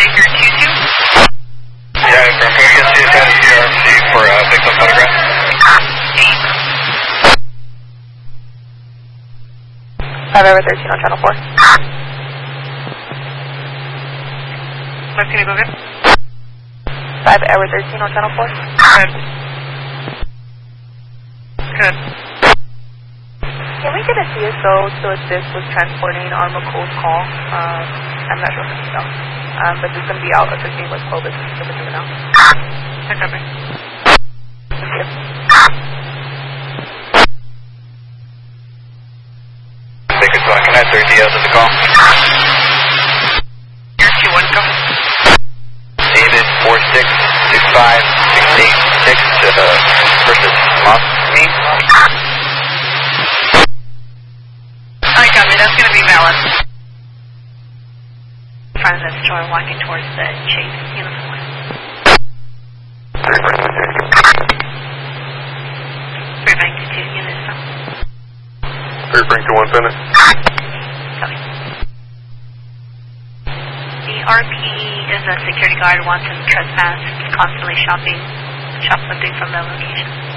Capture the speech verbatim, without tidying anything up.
Baker two two. Yeah, from here to C R C for uh, victim photograph. five Ever thirteen on channel four. What's going to go good? five Ever thirteen on channel four. Good. Good. Can we get a C S O to assist with transporting on McCool's call? Um, I'm not sure if it's no. Um, but it's going to be out assisting with Clovis and stuff like now. I copy. Thank you. Baker two one, can I have three D Ls at the call? Here, two one, go. David four six six five six eight six uh, versus Moss me. I copy, that's going to be valid. In front of the store walking towards the Chase uniform. three ninety-two units. three bring to one center. Copy. The R P is a security guard, wants him to trespass, constantly shopping, shoplifting from the location.